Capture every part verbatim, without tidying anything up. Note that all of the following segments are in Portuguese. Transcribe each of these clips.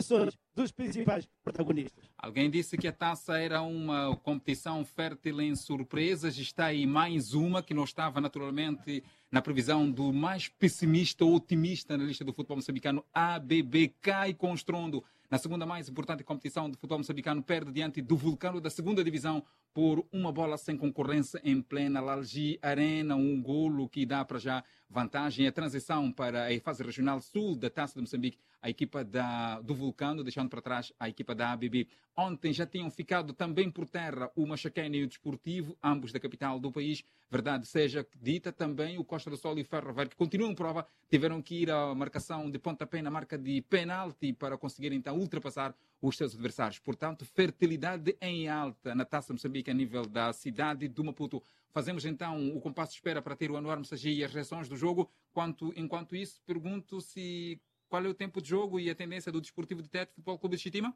aparições dos principais protagonistas. Alguém disse que a taça era uma competição fértil em surpresas. Está aí mais uma que não estava naturalmente na previsão do mais pessimista ou otimista na lista do futebol moçambicano. A B B cai com estrondo. Na segunda mais importante competição do futebol moçambicano, perde diante do Vulcano da segunda divisão por uma bola sem concorrência em plena Lalji Arena, um golo que dá para já vantagem. A transição para a fase regional sul da Taça de Moçambique, a equipa da, do Vulcano, deixando para trás a equipa da A B B. Ontem já tinham ficado também por terra o Machacane e o Desportivo, ambos da capital do país. Verdade seja dita, também o Costa do Sol e o Ferro Velho, que continuam em prova, tiveram que ir à marcação de pontapé na marca de penalti para conseguir então ultrapassar os seus adversários. Portanto, fertilidade em alta na Taça de Moçambique a nível da cidade do Maputo. Fazemos então o compasso de espera para ter o Anuar Messagia e as reações do jogo. Quanto, enquanto isso, pergunto se qual é o tempo de jogo e a tendência do Desportivo de Tete Futebol Clube de Chitima?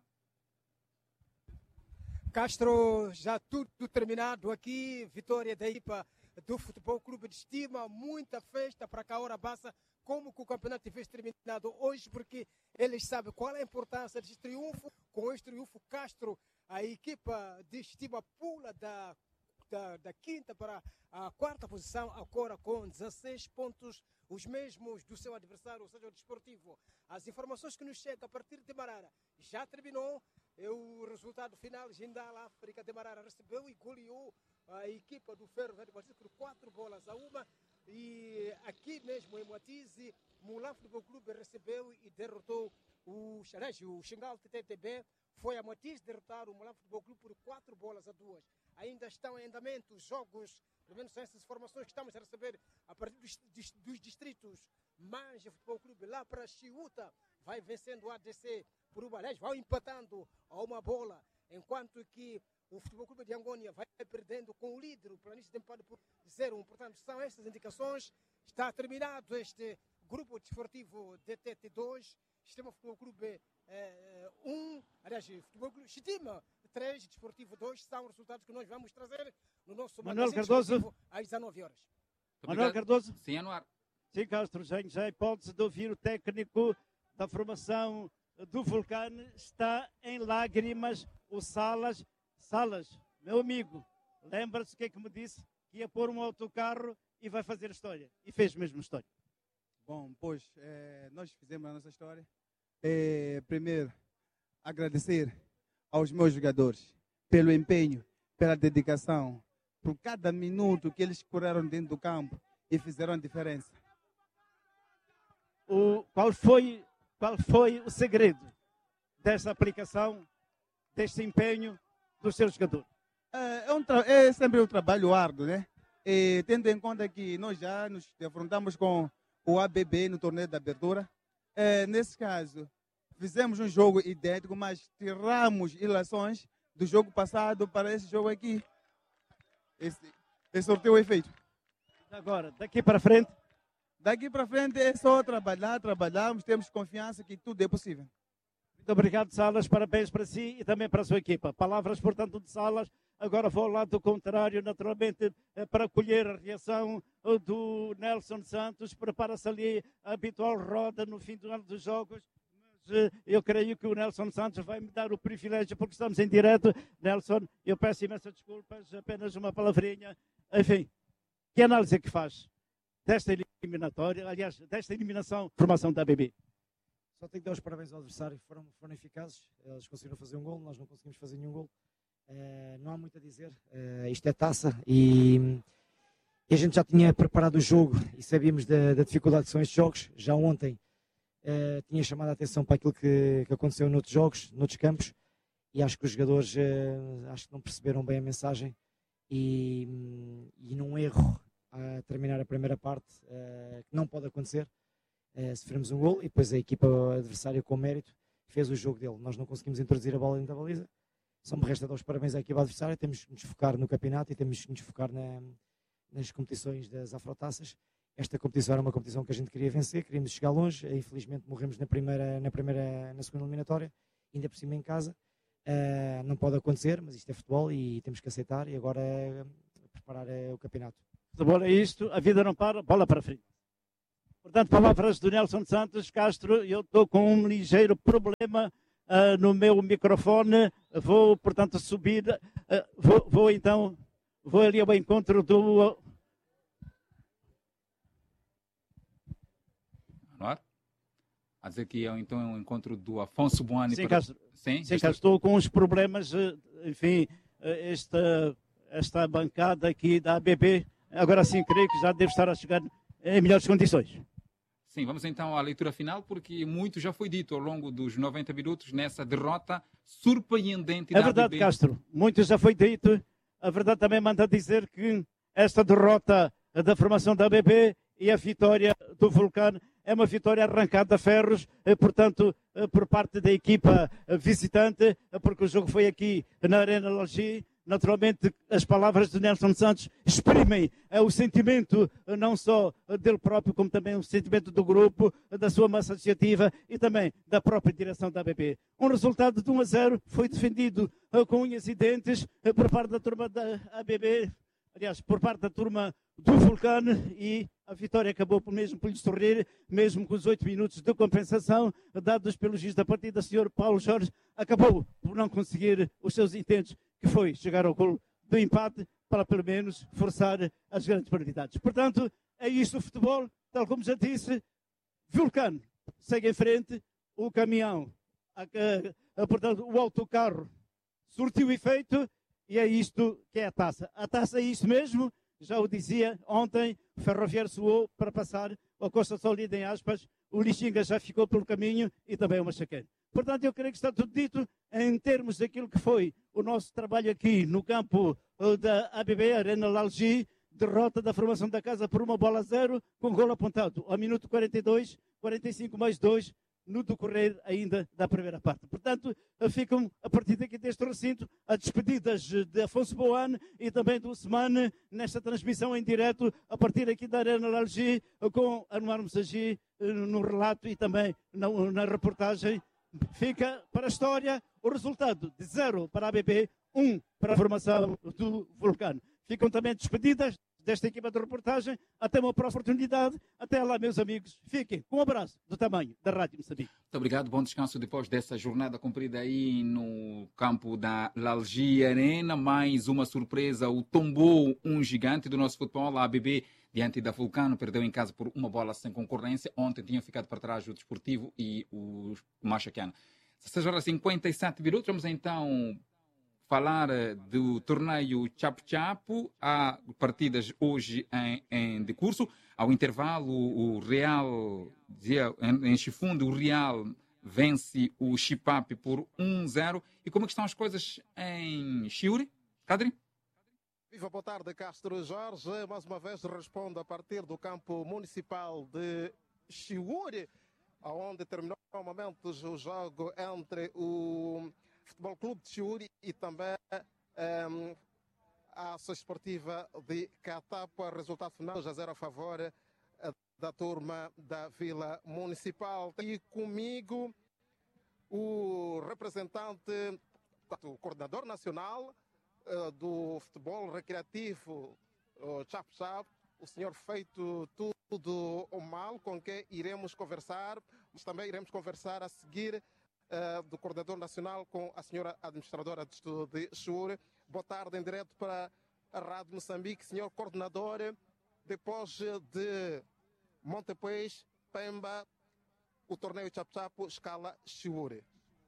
Castro, já tudo terminado aqui, vitória da equipa do Futebol Clube de Estima, muita festa para Caora Bassa, como que o campeonato tivesse terminado hoje, porque eles sabem qual é a importância deste triunfo. Com este triunfo, Castro, a equipa de Estima pula da, da, da quinta para a quarta posição, agora com dezasseis pontos, os mesmos do seu adversário, ou seja, o Desportivo. As informações que nos chegam a partir de Marara já terminou. O resultado final, Jindal África de Marara recebeu e goleou a equipa do Ferro Velho por quatro bolas a uma. E aqui mesmo em Moatize, Mulam Futebol Clube recebeu e derrotou o Xarege, o Xingal T T B. Foi a Moatize derrotar o Mulam Futebol Clube por quatro bolas a duas. Ainda estão em andamento os jogos, pelo menos são essas informações que estamos a receber a partir dos, dos distritos. Manja Futebol Clube lá para Chiuta vai vencendo o A D C por uma, aliás, vai empatando a uma bola, enquanto que o Futebol Clube de Angônia vai perdendo com o líder, o Planície de empate por zero um. Portanto, são estas indicações. Está terminado este grupo desportivo D T T dois, Sistema Futebol Clube eh, um, aliás, Futebol Clube Chitima três, Desportivo dois, são os resultados que nós vamos trazer no nosso Manuel magazine Cardoso às dezanove horas. Manuel Cardoso? Sim, Anuar. Sim, Castro, já, já a hipótese de ouvir o técnico da formação do Vulcano está em lágrimas, o Salas. Salas, meu amigo, lembra-se o que é que me disse? Que ia pôr um autocarro e vai fazer história. E fez mesmo história. Bom, pois, é, nós fizemos a nossa história. É, primeiro, agradecer aos meus jogadores pelo empenho, pela dedicação, por cada minuto que eles correram dentro do campo e fizeram a diferença. O, qual foi, qual foi o segredo desta aplicação, deste empenho dos seus jogadores? É, é, um é sempre um trabalho árduo, né? E, tendo em conta que nós já nos defrontamos com o A B B no torneio de abertura, é, nesse caso, fizemos um jogo idêntico, mas tiramos ilações do jogo passado para esse jogo aqui. Esse, esse sorteio o efeito. Agora, daqui para frente? Daqui para frente é só trabalhar, trabalharmos, temos confiança que tudo é possível. Muito obrigado, Salas, parabéns para si e também para a sua equipa. Palavras, portanto, de Salas. Agora vou ao lado contrário, naturalmente, para colher a reação do Nelson Santos. Prepara-se ali a habitual roda no fim do ano dos jogos. Mas eu creio que o Nelson Santos vai me dar o privilégio, porque estamos em direto. Nelson, eu peço imensas desculpas, apenas uma palavrinha. Enfim, que análise é que faz desta eliminatória, aliás, desta eliminação, formação da A B B? Só tenho que dar os parabéns ao adversário, foram, foram eficazes. Eles conseguiram fazer um gol, nós não conseguimos fazer nenhum gol. Uh, não há muito a dizer, uh, isto é taça e, e a gente já tinha preparado o jogo e sabíamos da, da dificuldade que são estes jogos. Já ontem uh, tinha chamado a atenção para aquilo que, que aconteceu noutros jogos, noutros campos, e acho que os jogadores uh, acho que não perceberam bem a mensagem e, e num erro a terminar a primeira parte, uh, que não pode acontecer, uh, sofremos um gol e depois a equipa adversária com mérito fez o jogo dele. Nós não conseguimos introduzir a bola dentro da baliza. Só me resta dar os parabéns à equipa adversária. Temos que nos focar no campeonato e temos que nos focar na, nas competições das afrotaças. Esta competição era uma competição que a gente queria vencer, queríamos chegar longe. Infelizmente morremos na primeira, na primeira, na segunda eliminatória, ainda por cima em casa. Uh, não pode acontecer, mas isto é futebol e temos que aceitar e agora é preparar é, o campeonato. Futebol é isto, a vida não para, bola para frente. Portanto, palavras do Nelson Santos. Castro, eu estou com um ligeiro problema uh, no meu microfone. Vou, portanto, subir. Uh, vou, vou então, vou ali ao encontro do... Claro. A dizer que é então um encontro do Afonso Boani. Sim, para... Castro, sim, sim Castro, estou com uns problemas, enfim, esta, esta bancada aqui da A B B, agora sim creio que já deve estar a chegar em melhores condições. Sim, vamos então à leitura final, porque muito já foi dito ao longo dos noventa minutos nessa derrota surpreendente da É verdade, A B B. Castro, muito já foi dito. A verdade também manda dizer que esta derrota da formação da A B B e a vitória do Vulcano é uma vitória arrancada a ferros, portanto, por parte da equipa visitante, porque o jogo foi aqui na Arena Lalgi. Naturalmente, as palavras de Nelson Santos exprimem o sentimento não só dele próprio, como também o sentimento do grupo, da sua massa associativa e também da própria direção da A B B. Um resultado de um a zero foi defendido com unhas e dentes por parte da turma da A B B, aliás, por parte da turma do Vulcano, e a vitória acabou por mesmo por lhe sorrir, mesmo com os oito minutos de compensação dados pelo juiz da partida, senhor Paulo Jorge, acabou por não conseguir os seus intentos, que foi chegar ao golo do empate, para pelo menos forçar as grandes prioridades. Portanto, é isto o futebol, tal como já disse, Vulcano segue em frente, o caminhão, a, a, a, portanto, o autocarro surtiu efeito, e é isto que é a taça. A taça é isso mesmo, já o dizia ontem, o Ferroviário suou para passar a Costa Solida em aspas, o Lixinga já ficou pelo caminho e também o Machaqueiro. Portanto, eu creio que está tudo dito em termos daquilo que foi o nosso trabalho aqui no campo da A B B, Arena Lalgi, derrota da formação da casa por uma bola a zero, com golo apontado ao minuto quarenta e dois, quarenta e cinco mais dois, no decorrer ainda da primeira parte. Portanto, ficam a partir daqui deste recinto as despedidas de Afonso Boani e também do Semane nesta transmissão em direto a partir aqui da Arena Lalgi, com Anuar Messagi no relato e também na, na reportagem. Fica para a história o resultado de zero para a A B B, um para a formação do Vulcano. Ficam também despedidas desta equipa de reportagem. Até uma próxima oportunidade. Até lá, meus amigos. Fiquem com um abraço do tamanho da Rádio Moçambique. Muito obrigado. Bom descanso depois dessa jornada cumprida aí no campo da Lalgi Arena. Mais uma surpresa. O tombou um gigante do nosso futebol, a A B B, diante da Vulcano. Perdeu em casa por uma bola sem concorrência. Ontem tinha ficado para trás o Desportivo e o Machaqueano. dezesseis horas e cinquenta e sete minutos. Vamos então falar do torneio Chapo-Chapo. Há partidas hoje em, em de curso. Ao intervalo, o Real, em, em Chifunde, o Real vence o Chipap por um a zero. E como é que estão as coisas em Chiuri? Cadri? Viva, boa tarde, Castro Jorge. Mais uma vez respondo a partir do campo municipal de Chiuri, onde terminou momentos o jogo entre o Futebol Clube de Chiuri e também um, a Associação Esportiva de Catapa. Resultado final dois a zero a favor uh, da turma da Vila Municipal. E comigo o representante, o coordenador nacional uh, do futebol recreativo uh, Chapo-Chapo, o senhor Feito Tudo o Mal, com quem iremos conversar, mas também iremos conversar a seguir Uh, do coordenador nacional com a senhora administradora de Chiuri. Boa tarde, em direto para a Rádio Moçambique. Senhor coordenador, depois de Montepuez, Pemba, o torneio Chapo-Chapo escala Chiuri.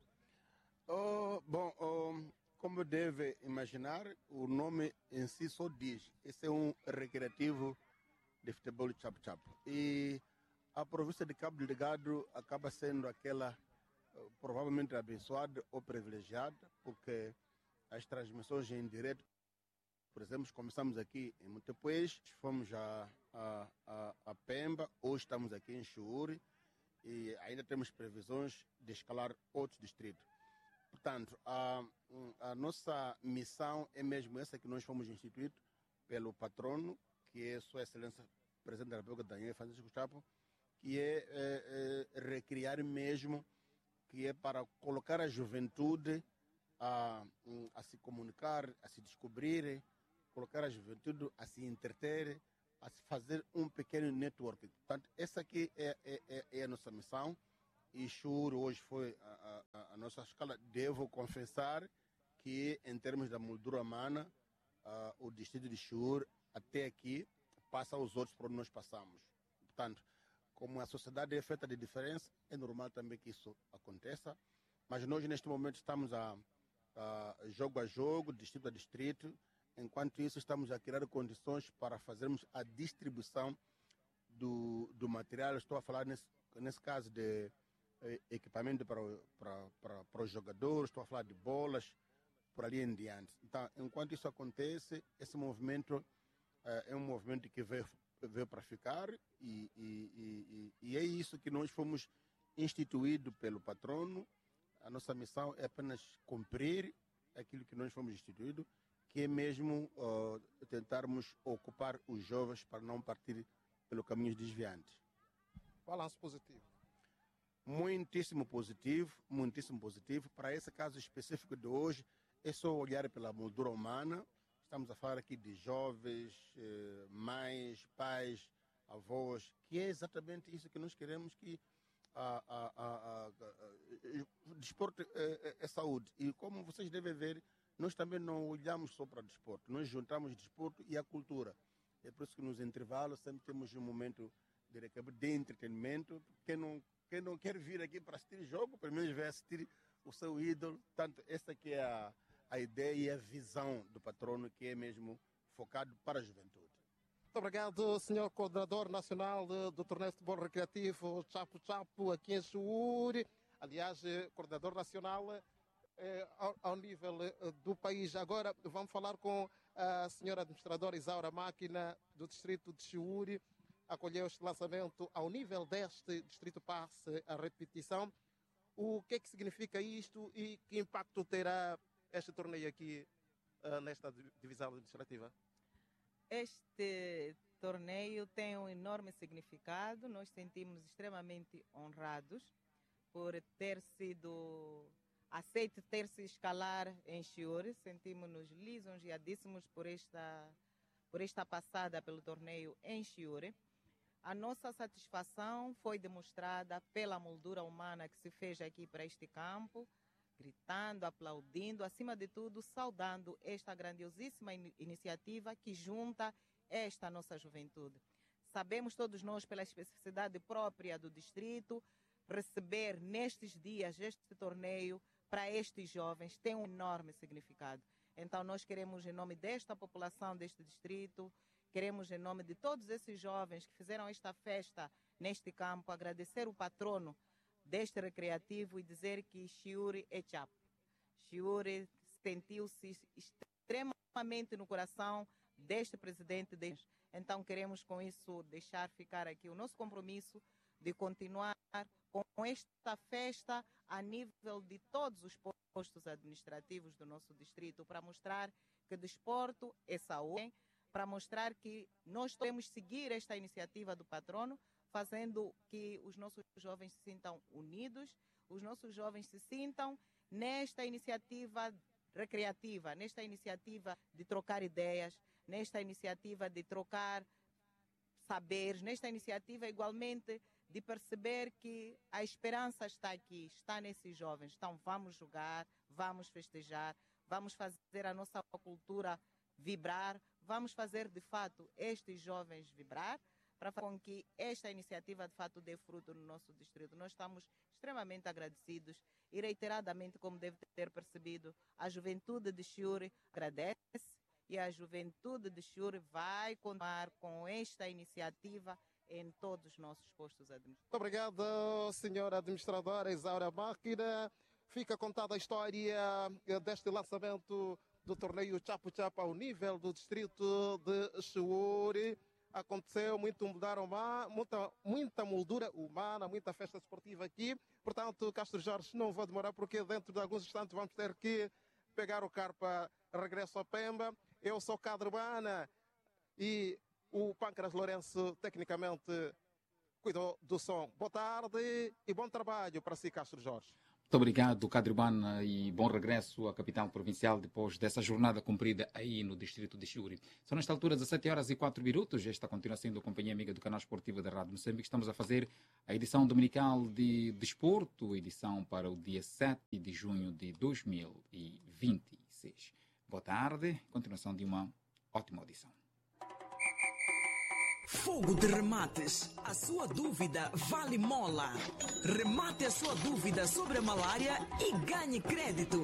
Oh, bom, oh, como deve imaginar, o nome em si só diz. Esse é um recreativo de futebol Chapo-Chapo. E a província de Cabo Delgado acaba sendo aquela provavelmente abençoada ou privilegiada, porque as transmissões em direto, por exemplo, começamos aqui em Montepuez, fomos a, a, a, a Pemba, hoje estamos aqui em Chiuri e ainda temos previsões de escalar outros distritos. Portanto, a, a nossa missão é mesmo essa que nós fomos instituídos pelo patrono, que é Sua Excelência Presidente da República, Daniel Francisco Chapo, que é, é, é recriar mesmo, que é para colocar a juventude a, a se comunicar, a se descobrir, colocar a juventude a se entreter, a se fazer um pequeno network. Portanto, essa aqui é, é, é a nossa missão. E Chiuri hoje foi a, a, a a nossa escala. Devo confessar que, em termos da moldura humana, uh, o distrito de Chiure, até aqui, passa aos outros por onde nós passamos. Portanto, como a sociedade é feita de diferença, é normal também que isso aconteça. Mas nós, neste momento, estamos a, a jogo a jogo, distrito a distrito. Enquanto isso, estamos a criar condições para fazermos a distribuição do, do material. Estou a falar, nesse, nesse caso, de eh, equipamento para, para, para, para os jogadores, estou a falar de bolas, por ali em diante. Então, enquanto isso acontece, esse movimento eh, é um movimento que veio, veio para ficar e, e, e, e é isso que nós fomos instituídos pelo patrono. A nossa missão é apenas cumprir aquilo que nós fomos instituídos, que é mesmo uh, tentarmos ocupar os jovens para não partir pelo caminho desviante. Balanço positivo. Muitíssimo positivo, muitíssimo positivo. Para esse caso específico de hoje, é só olhar pela moldura humana. Estamos a falar aqui de jovens, eh, mães, pais, avós, que é exatamente isso que nós queremos, que a, a, a, a, a, desporto é, é, é saúde. E como vocês devem ver, nós também não olhamos só para o desporto, nós juntamos desporto e a cultura. É por isso que nos intervalos sempre temos um momento de recabo de entretenimento. Quem não, quem não quer vir aqui para assistir jogo, pelo menos vai assistir o seu ídolo. Portanto, essa aqui é a, a ideia e a visão do patrono, que é mesmo focado para a juventude. Muito obrigado, senhor Coordenador Nacional do, do Torneio de Futebol Recreativo Chapo Chapo, aqui em Chiure. Aliás, Coordenador Nacional eh, ao, ao nível eh, do país. Agora vamos falar com a senhora administradora Isaura Máquina, do distrito de Chiure. Acolheu este lançamento ao nível deste distrito passe a repetição. O que é que significa isto e que impacto terá este torneio aqui uh, nesta divisão administrativa? Este torneio tem um enorme significado. Nós sentimos extremamente honrados por ter sido aceito ter se escalar em Chiure. Sentimos-nos lisonjeadíssimos por esta, por esta passada pelo torneio em Chiure. A nossa satisfação foi demonstrada pela moldura humana que se fez aqui para este campo, gritando, aplaudindo, acima de tudo, saudando esta grandiosíssima in- iniciativa que junta esta nossa juventude. Sabemos todos nós, pela especificidade própria do distrito, receber nestes dias este torneio para estes jovens tem um enorme significado. Então nós queremos, em nome desta população deste distrito, queremos, em nome de todos esses jovens que fizeram esta festa neste campo, agradecer o patrono deste recreativo e dizer que Chiure é Chapo. Chiure sentiu-se extremamente no coração deste presidente. Deste. Então queremos com isso deixar ficar aqui o nosso compromisso de continuar com esta festa a nível de todos os postos administrativos do nosso distrito, para mostrar que desporto é saúde, para mostrar que nós podemos seguir esta iniciativa do patrono, fazendo que os nossos jovens se sintam unidos, os nossos jovens se sintam nesta iniciativa recreativa, nesta iniciativa de trocar ideias, nesta iniciativa de trocar saberes, nesta iniciativa igualmente de perceber que a esperança está aqui, está nesses jovens. Então vamos jogar, vamos festejar, vamos fazer a nossa cultura vibrar, vamos fazer de fato estes jovens vibrar, para com que esta iniciativa de fato dê fruto no nosso distrito. Nós estamos extremamente agradecidos e reiteradamente, como deve ter percebido, a juventude de Chiure agradece e a juventude de Chiure vai continuar com esta iniciativa em todos os nossos postos administrativos. Muito obrigado, senhora administradora Isaura Máquina. Fica contada a história deste lançamento do torneio Chapo Chapo ao nível do distrito de Chiure. Aconteceu muito mudar humana, muita, muita moldura humana, muita festa esportiva aqui. Portanto, Castro Jorge, não vou demorar porque dentro de alguns instantes vamos ter que pegar o carro para regresso a Pemba. Eu sou Cadre Urbana e o Pâncras Lourenço, tecnicamente, cuidou do som. Boa tarde e bom trabalho para si, Castro Jorge. Muito obrigado, Cadribana, e bom regresso à capital provincial depois dessa jornada cumprida aí no distrito de Chiuri. São nesta altura dezessete horas e quatro minutos. Esta continua sendo a companhia amiga do canal esportivo da Rádio Moçambique. Estamos a fazer a edição dominical de Desporto, edição para o dia sete de junho de dois mil e vinte e seis. Boa tarde, continuação de uma ótima audição. Fogo de Remates. A sua dúvida vale mola. Remate a sua dúvida sobre a malária e ganhe crédito.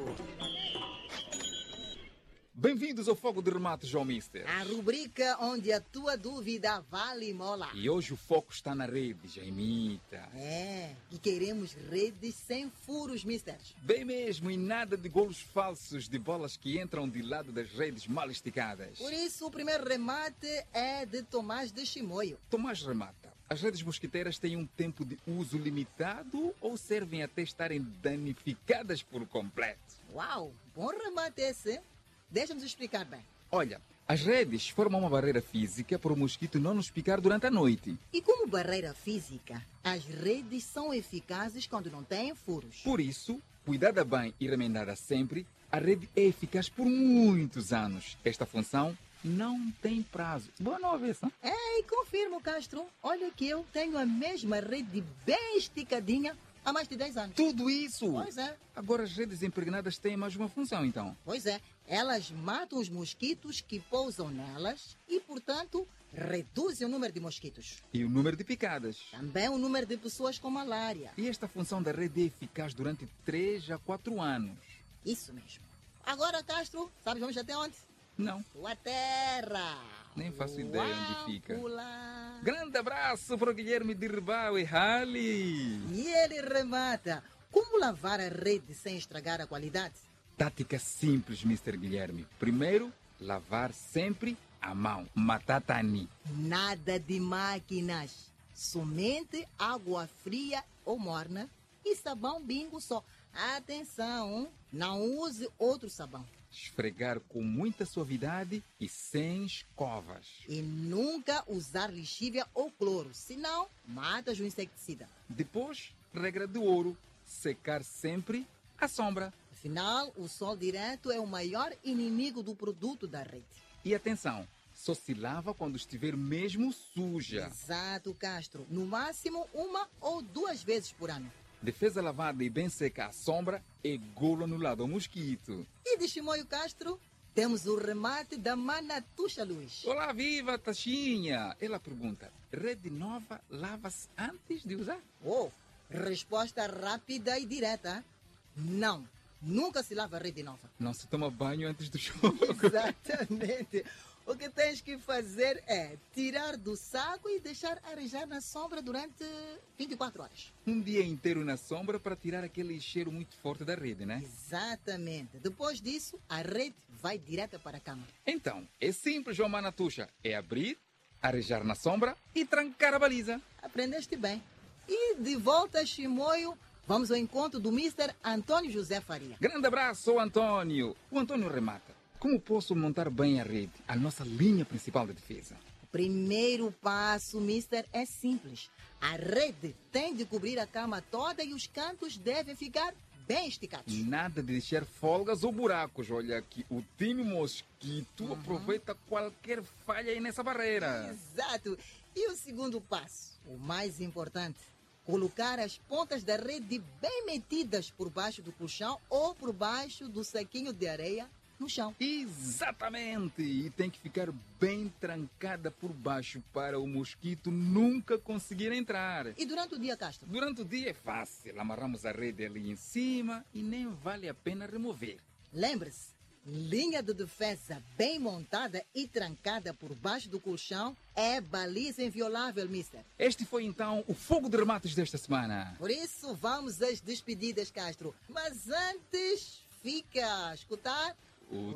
Bem-vindos ao Fogo de Remates, João Mister. A rubrica onde a tua dúvida vale mola. E hoje o foco está na rede, Jaimita. É, e queremos redes sem furos, Mister. Bem mesmo, e nada de golos falsos de bolas que entram de lado das redes mal esticadas. Por isso, o primeiro remate é de Tomás de Chimoio. Tomás remata. As redes mosquiteiras têm um tempo de uso limitado ou servem até estarem danificadas por completo? Uau, bom remate esse. Deixa-nos explicar bem. Olha, as redes formam uma barreira física para o mosquito não nos picar durante a noite. E como barreira física, as redes são eficazes quando não têm furos. Por isso, cuidada bem e remendada sempre, a rede é eficaz por muitos anos. Esta função não tem prazo. Boa nova essa. É, e confirmo, Castro. Olha que eu tenho a mesma rede bem esticadinha há mais de dez anos. Tudo isso? Pois é. Agora as redes impregnadas têm mais uma função, então. Pois é. Elas matam os mosquitos que pousam nelas e, portanto, reduzem o número de mosquitos. E o número de picadas. Também o número de pessoas com malária. E esta função da rede é eficaz durante três a quatro anos. Isso mesmo. Agora, Castro, sabes vamos até onde? Não. Tua terra. Nem faço ideia onde fica. Pula. Grande abraço para o Guilherme de Ribau e Hali. E ele remata. Como lavar a rede sem estragar a qualidade? Tática simples, mister Guilherme. Primeiro, lavar sempre a mão. Matatani. Nada de máquinas. Somente água fria ou morna e sabão bingo só. Atenção, não use outro sabão. Esfregar com muita suavidade e sem escovas. E nunca usar lixívia ou cloro, senão matas o inseticida. Depois, regra de ouro, secar sempre à sombra. Afinal, o sol direto é o maior inimigo do produto da rede. E atenção, só se lava quando estiver mesmo suja. Exato, Castro. No máximo, uma ou duas vezes por ano. Defesa lavada e bem seca à sombra é golo anulado ao mosquito. E de Chimoio Castro, temos o remate da Manatuxa Luiz. Olá, viva, Taxinha! Ela pergunta, rede nova lava-se antes de usar? Oh, resposta rápida e direta. Não, nunca se lava a rede nova. Não se toma banho antes do jogo. Exatamente. O que tens que fazer é tirar do saco e deixar arejar na sombra durante vinte e quatro horas. Um dia inteiro na sombra para tirar aquele cheiro muito forte da rede, né? Exatamente. Depois disso, a rede vai direta para a cama. Então, é simples, João Manatuxa. É abrir, arejar na sombra e trancar a baliza. Aprendeste bem. E de volta a Chimoio, vamos ao encontro do mister Antônio José Faria. Grande abraço, Antônio. O Antônio remata. Como posso montar bem a rede, a nossa linha principal de defesa? O primeiro passo, mister, é simples. A rede tem de cobrir a cama toda e os cantos devem ficar bem esticados. Nada de deixar folgas ou buracos. Olha aqui, o time mosquito uhum. aproveita qualquer falha aí nessa barreira. Exato. E o segundo passo, o mais importante, colocar as pontas da rede bem metidas por baixo do colchão ou por baixo do saquinho de areia no chão. Exatamente! E tem que ficar bem trancada por baixo para o mosquito nunca conseguir entrar. E durante o dia, Castro? Durante o dia é fácil. Amarramos a rede ali em cima e nem vale a pena remover. Lembre-se, linha de defesa bem montada e trancada por baixo do colchão é baliza inviolável, mister. Este foi então o Fogo de Remates desta semana. Por isso, vamos às despedidas, Castro. Mas antes, fica a escutar o, o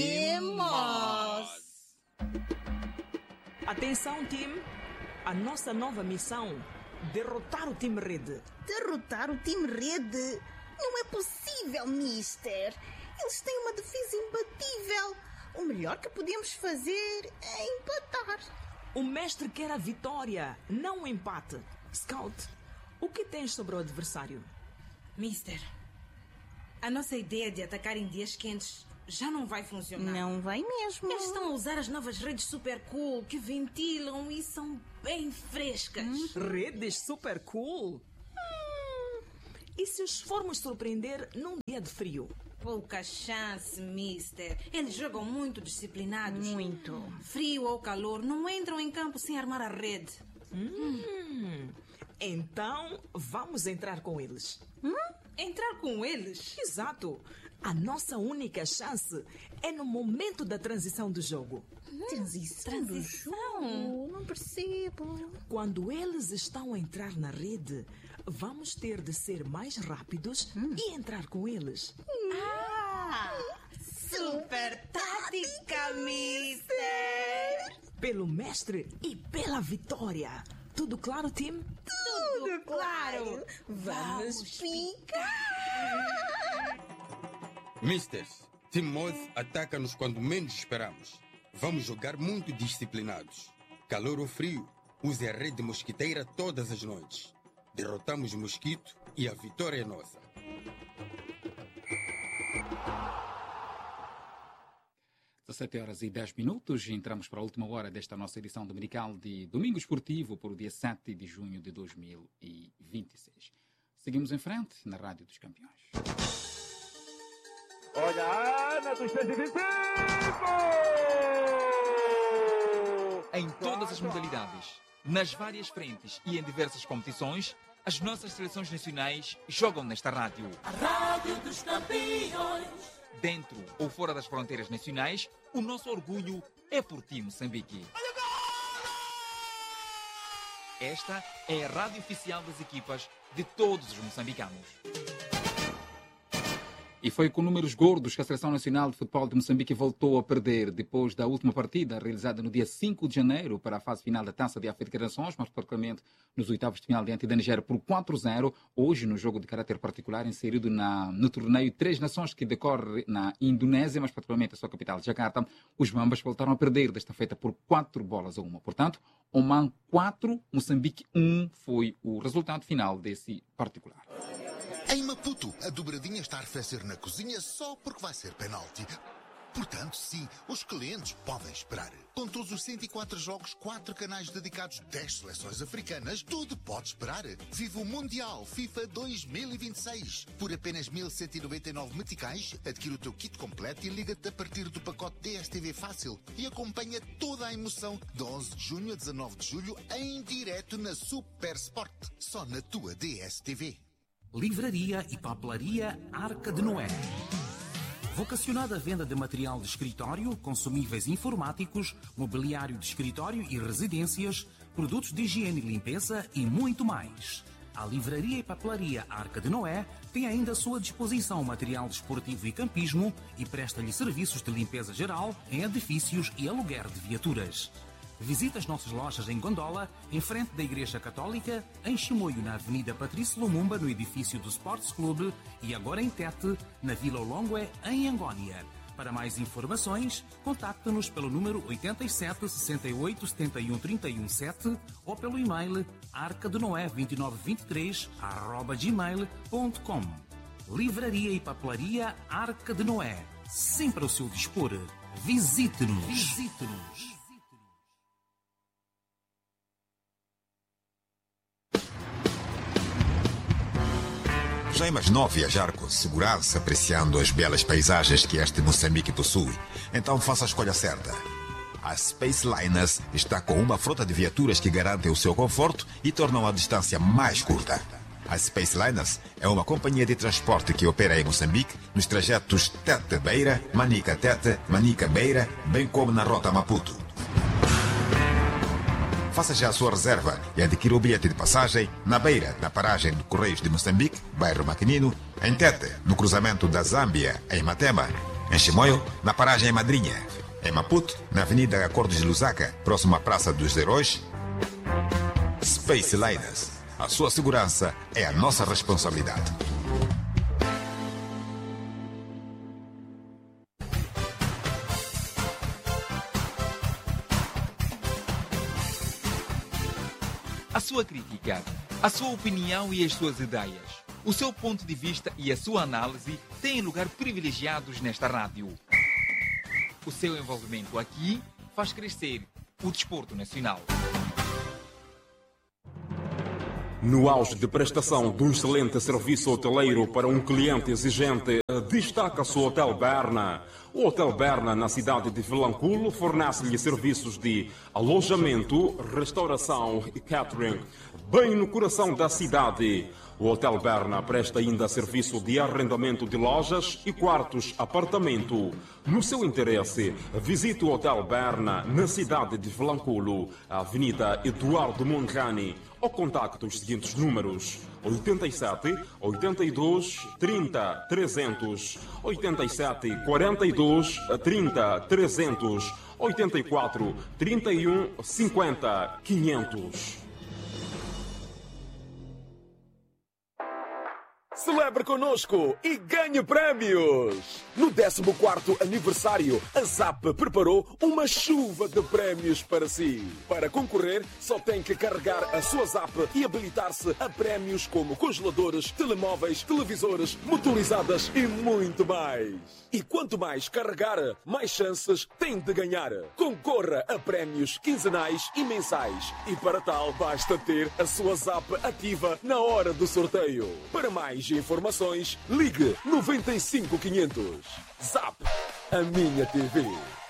Timos. Atenção, time. A nossa nova missão: derrotar o time Rede. Derrotar o time Rede? Não é possível, mister. Eles têm uma defesa imbatível. O melhor que podemos fazer é empatar. O mestre quer a vitória, não o empate. Scout, o que tens sobre o adversário? Mister, A nossa ideia de atacar em dias quentes já não vai funcionar. Não vai mesmo. Eles estão a usar as novas redes super cool que ventilam e são bem frescas. Hum? Redes super cool? Hum, e se os formos surpreender num dia de frio? Pouca chance, mister. Eles jogam muito disciplinados. Muito. Frio ou calor, não entram em campo sem armar a rede. Hum, então, vamos entrar com eles. Hum? Entrar com eles? Exato. A nossa única chance é no momento da transição do jogo. Transição, transição do jogo? Não percebo. Quando eles estão a entrar na rede, vamos ter de ser mais rápidos hum. e entrar com eles. Ah! Super tática, mister! Pelo mestre e pela vitória. Tudo claro, time? Tudo, Tudo claro. claro! Vamos picar! Misters, Team Moth ataca-nos quando menos esperamos. Vamos jogar muito disciplinados. Calor ou frio, use a rede mosquiteira todas as noites. Derrotamos o mosquito e a vitória é nossa. dezessete horas e dez minutos, entramos para a última hora desta nossa edição dominical de Domingo Esportivo por o dia sete de junho de dois mil e vinte e seis. Seguimos em frente na Rádio dos Campeões. Olha a Ana dos cento e vinte e cinco! Em todas as modalidades, nas várias frentes e em diversas competições, as nossas seleções nacionais jogam nesta rádio. A Rádio dos Campeões. Dentro ou fora das fronteiras nacionais, o nosso orgulho é por ti, Moçambique. Esta é a rádio oficial das equipas de todos os moçambicanos. E foi com números gordos que a Seleção Nacional de Futebol de Moçambique voltou a perder depois da última partida realizada no dia cinco de janeiro para a fase final da Taça de África das Nações, mas particularmente nos oitavos de final diante da Nigéria por quatro a zero. Hoje, no jogo de caráter particular inserido na, no torneio Três Nações que decorre na Indonésia, mas particularmente a sua capital, Jakarta, os Mambas voltaram a perder, desta feita por quatro bolas a uma. Portanto, Oman quatro, Moçambique um foi o resultado final desse particular. Em Maputo, a dobradinha está a arrefecer na cozinha só porque vai ser penalti. Portanto, sim, os clientes podem esperar. Com todos os cento e quatro jogos, quatro canais dedicados, dez seleções africanas, tudo pode esperar. Viva o Mundial FIFA dois mil e vinte e seis. Por apenas mil cento e noventa e nove meticais, adquire o teu kit completo e liga-te a partir do pacote D S T V Fácil e acompanha toda a emoção de onze de junho a dezanove de julho em direto na Super Sport. Só na tua D S T V. Livraria e papelaria Arca de Noé. Vocacionada à venda de material de escritório, consumíveis informáticos, mobiliário de escritório e residências, produtos de higiene e limpeza e muito mais. A Livraria e Papelaria Arca de Noé tem ainda à sua disposição material desportivo e campismo e presta-lhe serviços de limpeza geral em edifícios e aluguer de viaturas. Visite as nossas lojas em Gondola, em frente da Igreja Católica, em Chimoio, na Avenida Patrício Lumumba, no edifício do Sports Clube, e agora em Tete, na Vila Olongue, em Angónia. Para mais informações, contacte-nos pelo número oito sete, sessenta e oito, setenta e um, trinta e um, sete ou pelo e-mail arcadenoé vinte e nove vinte e três arroba gmail ponto com. Livraria e Papelaria Arca de Noé. Sempre ao seu dispor. Visite-nos. Visite-nos. Já imaginou viajar com segurança, apreciando as belas paisagens que este Moçambique possui? Então faça a escolha certa. A Space Liners está com uma frota de viaturas que garantem o seu conforto e tornam a distância mais curta. A Space Liners é uma companhia de transporte que opera em Moçambique nos trajetos Tete-Beira, Manica-Tete, Manica-Beira, bem como na rota Maputo. Faça já a sua reserva e adquira o bilhete de passagem na Beira, na paragem do Correios de Moçambique, bairro Maquinino, em Tete, no cruzamento da Zâmbia, em Matema, em Chimoio, na paragem em Madrinha, em Maputo, na Avenida Acordos de Lusaka, próximo à Praça dos Heróis. Space Liners. A sua segurança é a nossa responsabilidade. A sua crítica, a sua opinião e as suas ideias. O seu ponto de vista e a sua análise têm lugar privilegiados nesta rádio. O seu envolvimento aqui faz crescer o desporto nacional. No auge de prestação de um excelente serviço hoteleiro para um cliente exigente, destaca-se o Hotel Berna. O Hotel Berna, na cidade de Vilanculo, fornece-lhe serviços de alojamento, restauração e catering, bem no coração da cidade. O Hotel Berna presta ainda serviço de arrendamento de lojas e quartos apartamento. No seu interesse, visite o Hotel Berna na cidade de Vilanculo, a Avenida Eduardo Mondlane, ou contacte os seguintes números: oitenta e sete, oitenta e dois, trinta, trezentos, oitenta e sete, quarenta e dois, trinta, trezentos, oitenta e quatro, trinta e um, cinquenta, quinhentos. Celebre conosco e ganhe prémios! No décimo quarto aniversário, a Zap preparou uma chuva de prémios para si. Para concorrer, só tem que carregar a sua Zap e habilitar-se a prémios como congeladores, telemóveis, televisores, motorizadas e muito mais. E quanto mais carregar, mais chances tem de ganhar. Concorra a prémios quinzenais e mensais. E para tal, basta ter a sua Zap ativa na hora do sorteio. Para mais informações, ligue noventa e cinco quinhentos. Zap, a minha T V.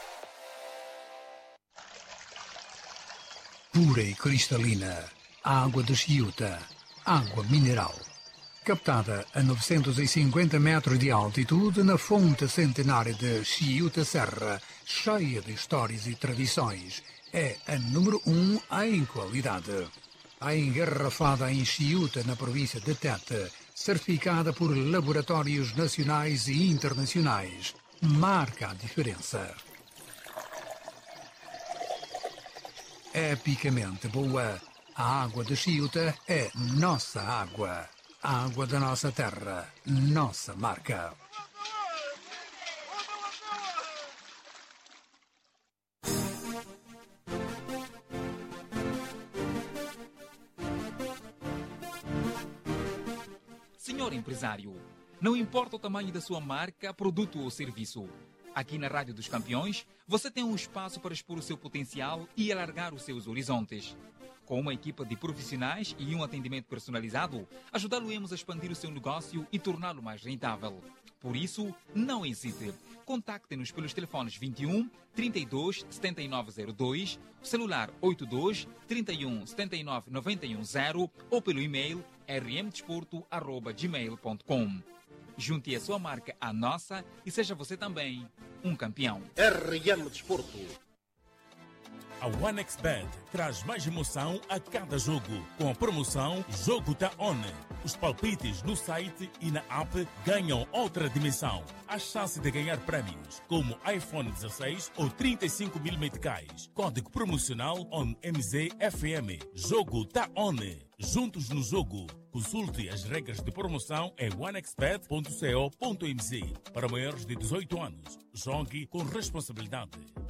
Pura e cristalina, água de Chiuta, água mineral. Captada a novecentos e cinquenta metros de altitude na fonte centenária de Chiuta Serra, cheia de histórias e tradições, é a número um em qualidade. A engarrafada em Chiuta, na província de Tete, certificada por laboratórios nacionais e internacionais, marca a diferença. Epicamente boa, a água de Chiuta é nossa água. A água da nossa terra, nossa marca. Senhor empresário, não importa o tamanho da sua marca, produto ou serviço. Aqui na Rádio dos Campeões, você tem um espaço para expor o seu potencial e alargar os seus horizontes. Com uma equipa de profissionais e um atendimento personalizado, ajudá-lo-emos a expandir o seu negócio e torná-lo mais rentável. Por isso, não hesite. Contacte-nos pelos telefones vinte e um, trinta e dois, setenta e nove zero dois, celular oitenta e dois, trinta e um, setenta e nove, noventa e um zero ou pelo e-mail r m desporto arroba gmail ponto com. Junte a sua marca à nossa e seja você também um campeão. R M Desporto. A OneXBet traz mais emoção a cada jogo, com a promoção Jogo Tá On. Os palpites no site e na app ganham outra dimensão. A chance de ganhar prémios, como iPhone dezesseis ou trinta e cinco mil meticais. Código promocional O N M Z F M. Jogo Tá On. Juntos no jogo. Consulte as regras de promoção em onexbet ponto co ponto m z. Para maiores de dezoito anos, jogue com responsabilidade.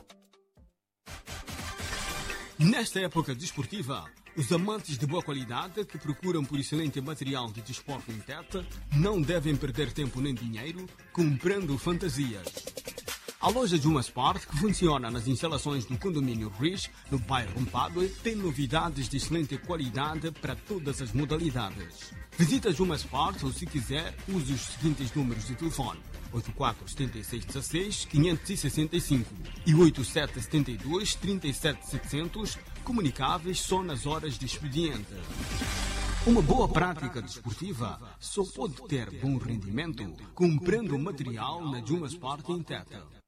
Nesta época desportiva, os amantes de boa qualidade que procuram por excelente material de desporto em Tete não devem perder tempo nem dinheiro comprando fantasias. A loja Juma Sport, que funciona nas instalações do condomínio Rich, no bairro Mpadue, tem novidades de excelente qualidade para todas as modalidades. Visite a Juma Sport ou, se quiser, use os seguintes números de telefone: oito quatro sete seis um seis, cinco seis cinco e oito sete sete dois, três sete sete zero zero, comunicáveis só nas horas de expediente. Uma boa prática desportiva só pode ter bom rendimento comprando material na Juma Sport em Tete.